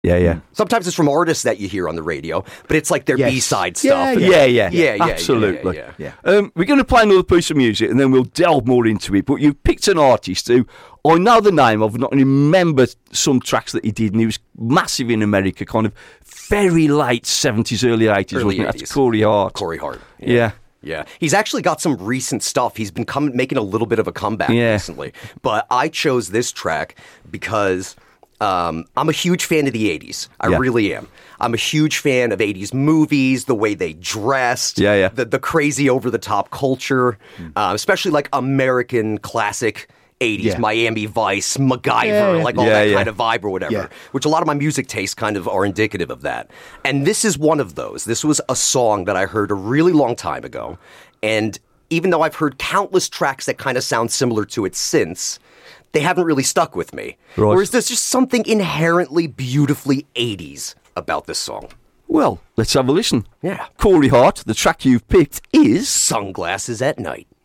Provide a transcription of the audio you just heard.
Yeah. Sometimes it's from artists that you hear on the radio, but it's like their B-side stuff. Yeah. Absolutely. Yeah. We're going to play another piece of music and then we'll delve more into it. But you've picked an artist who I know the name of, not remember some tracks that he did, and he was massive in America, kind of very late 70s, early 80s, wasn't it? That's Corey Hart. Corey Hart. Yeah. Yeah, he's actually got some recent stuff. He's been making a little bit of a comeback recently. But I chose this track because I'm a huge fan of the 80s. I really am. I'm a huge fan of 80s movies, the way they dressed, the crazy over-the-top culture, especially like American classic 80s, Miami Vice, MacGyver, like all that kind of vibe or whatever, which a lot of my music tastes kind of are indicative of that. And this is one of those. This was a song that I heard a really long time ago. And even though I've heard countless tracks that kind of sound similar to it since, they haven't really stuck with me. Right. Whereas there's just something inherently beautifully 80s about this song. Well, let's have a listen. Yeah. Corey Hart, the track you've picked is Sunglasses at Night.